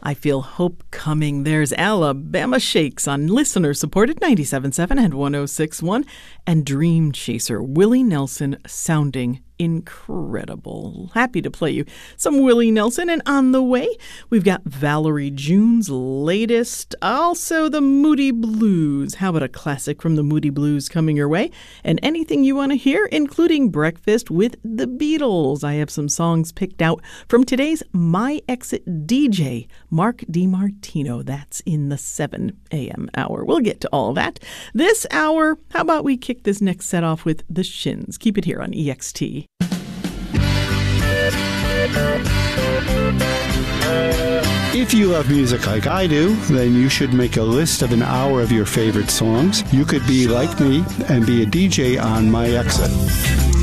I Feel Hope Coming. There's Alabama Shakes on listener-supported 97.7 and 106.1. And Dream Chaser, Willie Nelson, sounding incredible. Happy to play you some Willie Nelson. And on the way, we've got Valerie June's latest, also the Moody Blues. How about a classic from the Moody Blues coming your way? And anything you want to hear, including Breakfast with the Beatles. I have some songs picked out from today's My Exit DJ, Mark DiMartino. That's in the 7 a.m. hour. We'll get to all that. This hour, how about we kick this next set off with The Shins? Keep it here on EXT. If you love music like I do, then you should make a list of an hour of your favorite songs. You could be like me and be a DJ on My Exit.